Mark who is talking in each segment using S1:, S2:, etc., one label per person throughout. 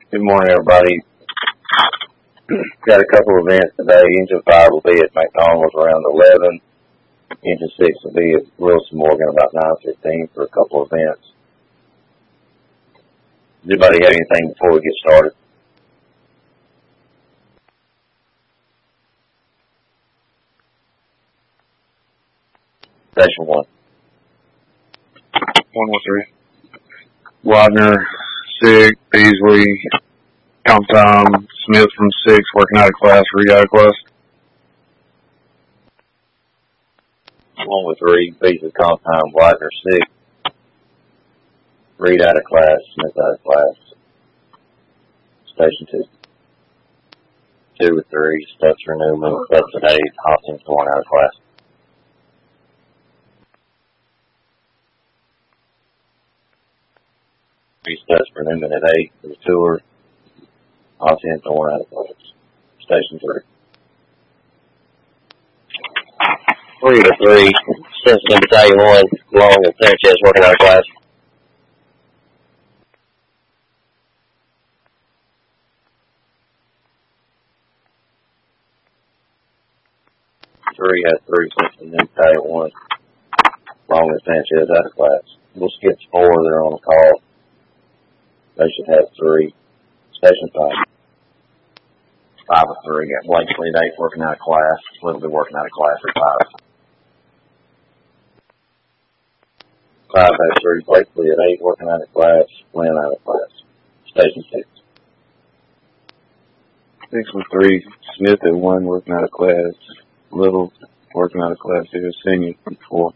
S1: Good morning, everybody. Got a couple of events today. Engine 5 will be at McDonald's around 11. Engine 6 will be at Wilson Morgan about 9:15 for a couple of events. Does anybody have anything before we get started? Station 1.
S2: 113. Widener, Sig, Beasley, comp time, Smith from 6, working out of class, Reed out of class.
S1: 113, Beasley comp time, Widener 6. Reed out of class, Smith out of class. Station 2. 2 with 3, Stetzer, Newman, Clubs at 8, Hopkins going out of class. Stetzer, Newman at 8 for the tour. Hopkins going out of class. Station 3. 3 to 3, Cincinnati Battalion 1, Long and Sanchez working out of class. 3 has 3, Cincinnati Battalion 1, Long and Sanchez out of class. We'll skip 4 that are on the call. They should have 3. Station 5. 5 of 3. Got Blakely at 8 working out of class. Little bit working out of class at 5. 5 has 3. Blakely at 8 working out of class. Flynn out of class. Station 6.
S2: 6 with 3, Smith at 1, working out of class. Little, working out of class, he was senior from 4.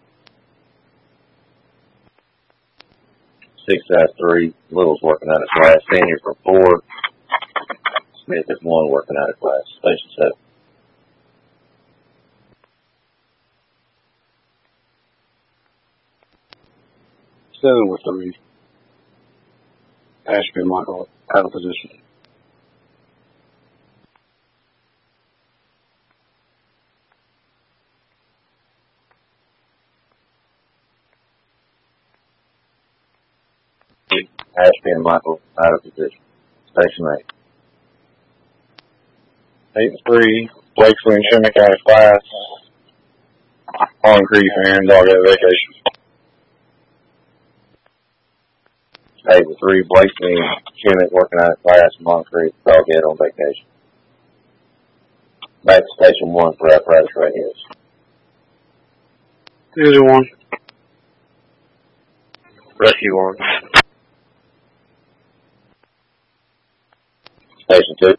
S1: 6 has 3. Little's working out of class. Senior for 4. Smith at 1 working out of class. Station 7.
S2: 7 with 3, Ashby and Michael out of position.
S1: 8. Ashby and Michael out of position. Station 8.
S2: 8 with 3, Blakely and Shimmick out of class. Moncrief and Dog out of vacation.
S1: 8 with 3, Blakely and Shimmick working out of class. Moncrief, Doghead on vacation. Back to Station 1 for apparatus radios.
S2: Division 1.
S1: Rescue 1. Station 2.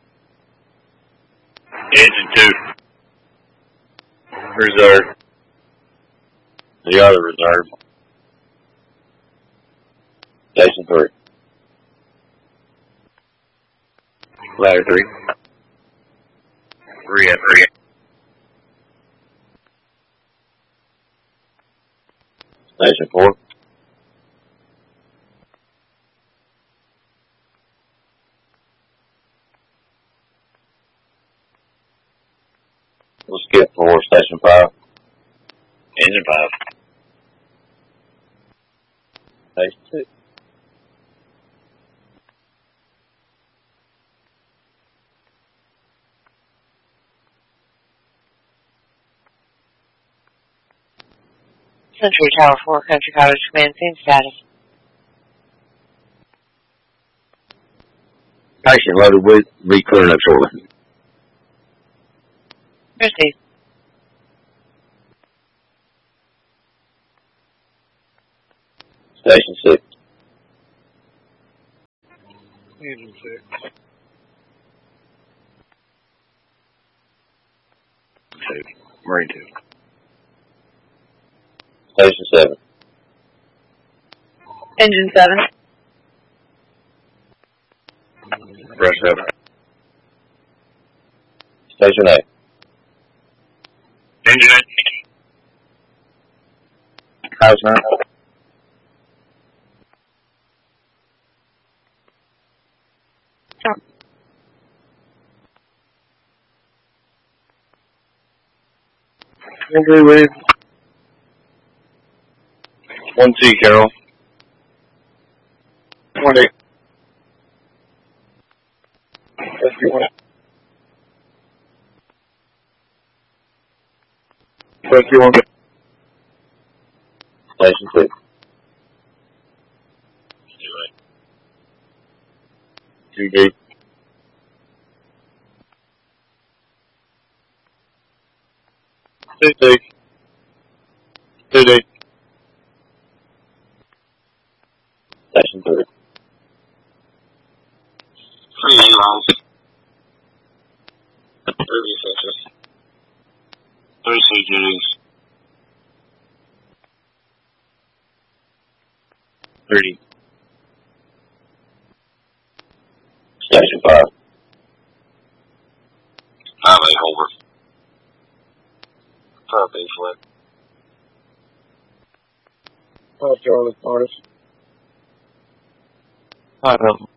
S3: Engine 2.
S1: Reserve. The other reserve. Station 3.
S3: Ladder 3. 3 at 3.
S1: Station 4. We'll skip 4, Station 5.
S3: Engine 5.
S1: Station 2.
S4: Century Tower 4, Country Cottage Command, scene status.
S1: Patient loaded with, be clearing up shortly.
S4: Proceed.
S1: Station 6.
S2: Engine 6.
S3: 2. Marine 2.
S1: Station 7.
S4: Engine 7.
S3: Breast 7.
S1: Station 8.
S3: Engine 8.
S1: House 9.
S2: Injury with 1T, Carol. 20. Rescue 1. Rescue 1.
S1: Station 2.
S2: Two D. Two D. Two D.
S1: Station 3.
S2: 3 lines. 30 seconds. 3 CGs. 30.
S1: Station 5.
S2: Highway over. 5 B flat. 5 Charlie, artist. 5 Hilton.